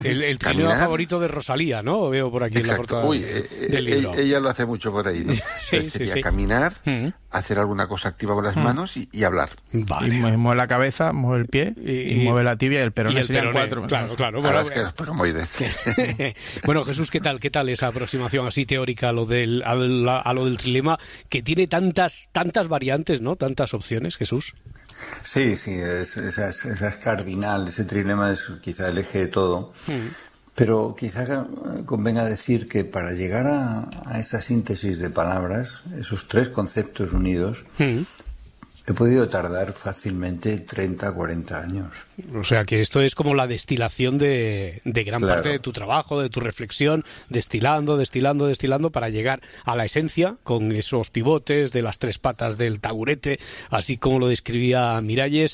El trilema favorito de Rosalía, ¿no? Veo por aquí. Exacto. En la portada del libro. Ella lo hace mucho por ahí, ¿no? Sería caminar, hacer alguna cosa activa con las manos y hablar. Vale. Y mueve la cabeza, mueve el pie y mueve la tibia y el peroné. Serían 4. Claro. Bueno, es que los peromoides. Bueno, Jesús, ¿qué tal esa aproximación así teórica a lo del trilema, que tiene tantas variantes, ¿no? Tantas opciones, Jesús. Sí, esa es cardinal, ese trilema es quizá el eje de todo, pero quizá convenga decir que para llegar a esa síntesis de palabras, esos 3 conceptos unidos, he podido tardar fácilmente 30, 40 años. O sea que esto es como la destilación de gran parte de tu trabajo, de tu reflexión, destilando para llegar a la esencia con esos pivotes de las 3 patas del taburete, así como lo describía Miralles.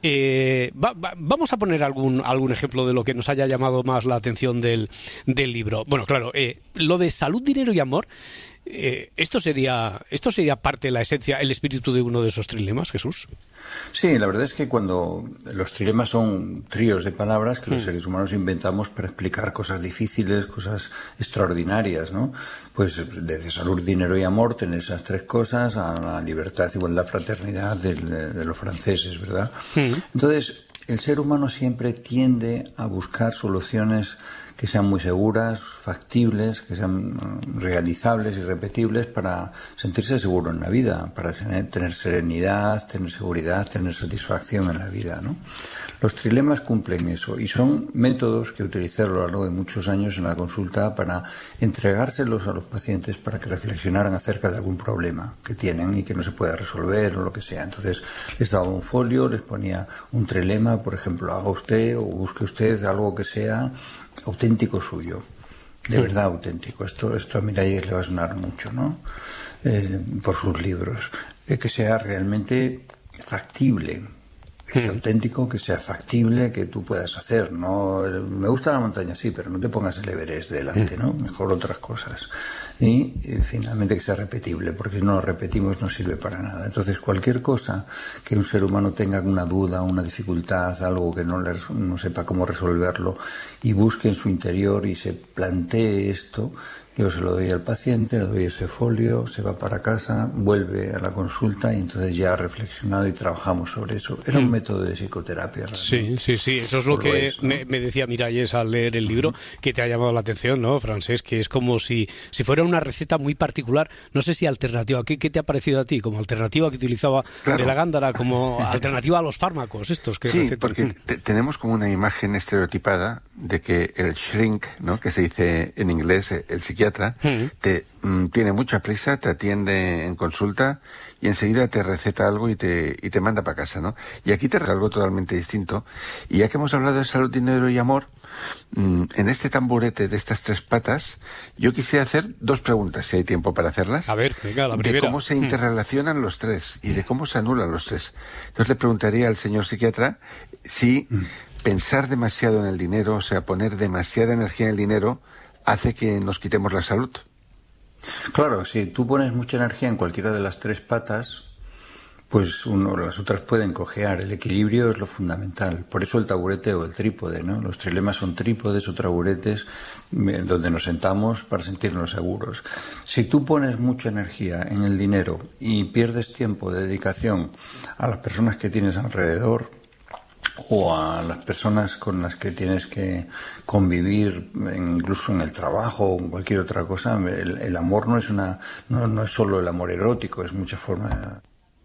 Vamos a poner algún ejemplo de lo que nos haya llamado más la atención del libro. Bueno, claro, lo de salud, dinero y amor, ¿esto sería parte de la esencia, el espíritu de uno de esos trilemas, Jesús? Sí, la verdad es que cuando los trilemas son tríos de palabras que los seres humanos inventamos para explicar cosas difíciles, cosas extraordinarias, ¿no? Pues desde salud, dinero y amor, tener esas 3 cosas, a la libertad, igualdad, fraternidad de los franceses, ¿verdad? Entonces, el ser humano siempre tiende a buscar soluciones que sean muy seguras, factibles, que sean realizables y repetibles para sentirse seguro en la vida, para tener serenidad, tener seguridad, tener satisfacción en la vida, ¿no? Los trilemas cumplen eso y son métodos que utilicé a lo largo de muchos años en la consulta para entregárselos a los pacientes para que reflexionaran acerca de algún problema que tienen y que no se puede resolver o lo que sea. Entonces les daba un folio, les ponía un trilema, por ejemplo, haga usted o busque usted algo que sea auténtico suyo, de verdad auténtico. Esto a Miralles le va a sonar mucho, ¿no? Por sus libros. Que sea realmente factible, que sea auténtico, que sea factible, que tú puedas hacer. No, me gusta la montaña, sí, pero no te pongas el Everest delante, ¿no? Mejor otras cosas. Y finalmente que sea repetible, porque si no lo repetimos no sirve para nada. Entonces cualquier cosa que un ser humano tenga una duda, una dificultad, algo que no sepa cómo resolverlo y busque en su interior y se plantee esto, yo se lo doy al paciente, le doy ese folio, se va para casa, vuelve a la consulta y entonces ya ha reflexionado y trabajamos sobre eso. Era un método de psicoterapia. Sí, eso es lo que me decía Miralles al leer el libro, que te ha llamado la atención, ¿no, Francesc? Que es como si fuera una receta muy particular, no sé si alternativa. ¿Qué te ha parecido a ti? Como alternativa que utilizaba de la Gándara, como alternativa a los fármacos estos que recetan. Porque tenemos como una imagen estereotipada de que el shrink, ¿no?, que se dice en inglés, el psiquiatra, tiene mucha prisa, te atiende en consulta y enseguida te receta algo y te manda para casa, ¿no? Y aquí te regala algo totalmente distinto. Y ya que hemos hablado de salud, dinero y amor, en este tamburete de estas 3 patas, yo quisiera hacer 2 preguntas, si hay tiempo para hacerlas. A ver, venga, la primera. De cómo se interrelacionan los 3 y de cómo se anulan los 3. Entonces le preguntaría al señor psiquiatra si pensar demasiado en el dinero, o sea, poner demasiada energía en el dinero, hace que nos quitemos la salud. Claro, si tú pones mucha energía en cualquiera de las 3 patas, pues las otras pueden cojear. El equilibrio es lo fundamental. Por eso el taburete o el trípode, ¿no? Los trilemas son trípodes o taburetes donde nos sentamos para sentirnos seguros. Si tú pones mucha energía en el dinero y pierdes tiempo de dedicación a las personas que tienes alrededor, o a las personas con las que tienes que convivir, incluso en el trabajo o en cualquier otra cosa, el amor no es solo el amor erótico, es muchas formas.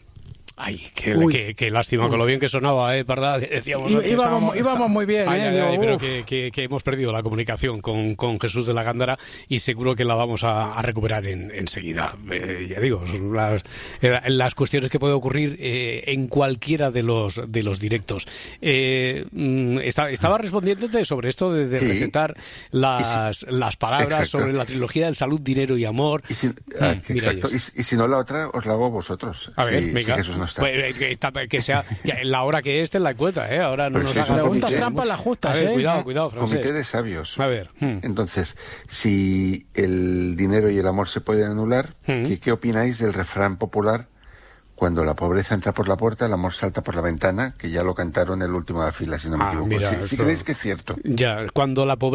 Ay, qué lástima con lo bien que sonaba, ¿verdad? Decíamos íbamos muy bien, pero que hemos perdido la comunicación con Jesús de la Gándara y seguro que la vamos a recuperar enseguida. Ya digo, son las cuestiones que puede ocurrir en cualquiera de los directos. Estaba respondiéndote sobre esto de recetar las palabras, exacto, sobre la trilogía del salud, dinero y amor. Exacto. Y si no, la otra os la hago vosotros. A ver, venga. Si Jesús no está. Pues, que sea la hora que es, ten la cuenta, ahora no pues nos hagan preguntas trampas las justas. A ver, cuidado, Francesc. Comité de sabios. A ver. Entonces, si el dinero y el amor se pueden anular, ¿qué opináis del refrán popular? Cuando la pobreza entra por la puerta, el amor salta por la ventana, que ya lo cantaron en el último de la fila, si no me equivoco. Mira, si creéis que es cierto. Ya, cuando la pobreza